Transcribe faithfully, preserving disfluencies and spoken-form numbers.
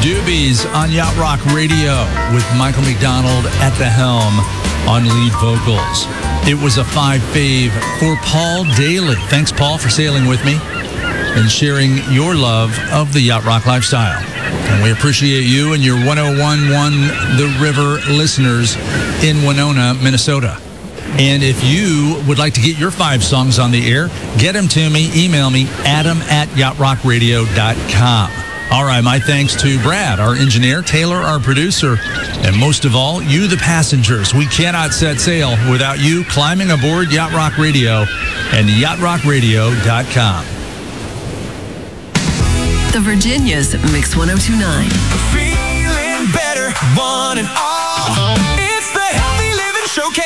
Doobies on Yacht Rock Radio with Michael McDonald at the helm on lead vocals. It was a five fave for Paul Daly. Thanks, Paul, for sailing with me and sharing your love of the Yacht Rock lifestyle. And we appreciate you and your one oh one point one The River listeners in Winona, Minnesota. And if you would like to get your five songs on the air, get them to me. Email me, adam at yacht rock radio dot com. All right, my thanks to Brad, our engineer, Taylor, our producer, and most of all, you, the passengers. We cannot set sail without you climbing aboard Yacht Rock Radio and yacht rock radio dot com. The Virginia's Mix one oh two point nine. Feeling better, one and all. It's the Healthy Living Showcase.